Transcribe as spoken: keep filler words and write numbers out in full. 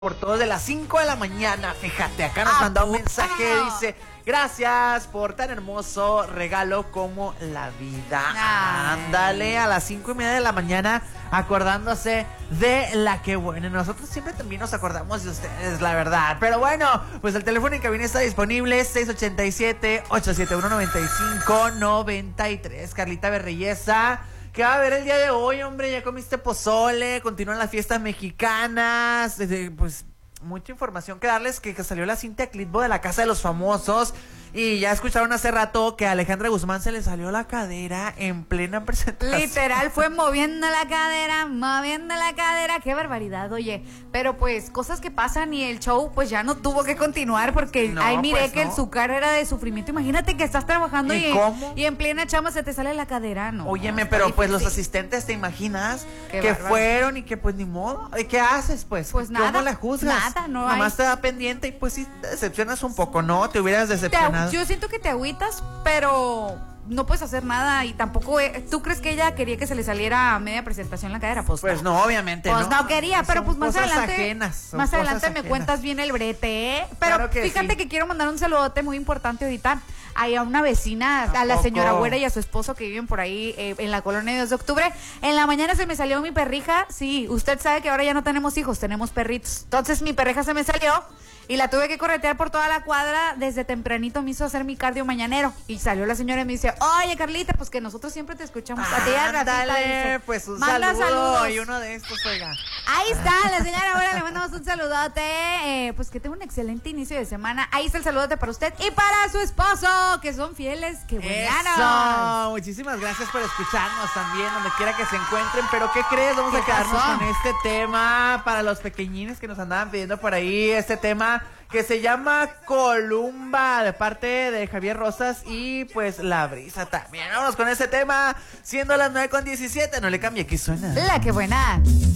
por todo de las cinco de la mañana. Fíjate, acá nos mandó un mensaje, dice: gracias por tan hermoso regalo como la vida. Ay. Ándale, a las cinco y media de la mañana, acordándose de la que buena. Nosotros siempre también nos acordamos de ustedes, la verdad. Pero bueno, pues el teléfono en cabina está disponible: seis ocho siete, ocho siete uno, nueve cinco nueve tres. Carlita Berreyesa, ¿qué va a haber el día de hoy, hombre? ¿Ya comiste pozole? ¿Continúan las fiestas mexicanas? Pues mucha información que darles, que, que salió la Cintia Clitbo de la Casa de los Famosos. Y ya escucharon hace rato que a Alejandra Guzmán se le salió la cadera en plena presentación. Literal, fue moviendo la cadera, moviendo la cadera. Qué barbaridad, oye. Pero pues, cosas que pasan y el show pues ya no tuvo que continuar porque no, ahí miré pues que no. el su carrera de sufrimiento. Imagínate que estás trabajando y, y, en, y en plena chamba se te sale la cadera, ¿no? Óyeme, pero difícil. Pues los asistentes, ¿te imaginas? Qué que bárbaro. Fueron y que pues ni modo. ¿Y qué haces, pues? Pues nada. ¿Cómo la juzgas? Nada, no Nomás hay... te da pendiente y pues sí te decepcionas un poco, ¿no? Te hubieras decepcionado. Te, yo siento que te agüitas, pero no puedes hacer nada y tampoco... ¿Tú crees que ella quería que se le saliera a media presentación la cadera? Pues, pues no, obviamente pues no. no quería, pero pues más adelante... Ajenas, más adelante me cuentas bien el brete, ¿eh? Pero claro que fíjate sí. que quiero mandar un saludote muy importante ahorita hay a una vecina, a, a la señora Güera y a su esposo que viven por ahí eh, en la colonia dos de octubre. En la mañana se me salió mi perrija. Sí, usted sabe que ahora ya no tenemos hijos, tenemos perritos. Entonces mi perrija se me salió y la tuve que corretear por toda la cuadra. Desde tempranito me hizo hacer mi cardio mañanero. Y salió la señora y me dice: oye, Carlita, pues que nosotros siempre te escuchamos. Ah, a ti, a dale, pues un saludo saludos. Y uno de estos, oiga. Ahí está, la señora Güera, le mandamos un saludote. Eh, pues que tenga un excelente inicio de semana. Ahí está el saludote para usted y para su esposo, que son fieles, que buenanos. Eso, muchísimas gracias por escucharnos también, donde quiera que se encuentren. Pero ¿qué crees? Vamos a quedarnos pasó? con este tema para los pequeñines que nos andaban pidiendo por ahí. Este tema que se llama Columba, de parte de Javier Rosas y pues La Brisa también. Vamos con ese tema, siendo las nueve con diecisiete. No le cambie, aquí suena La que buena.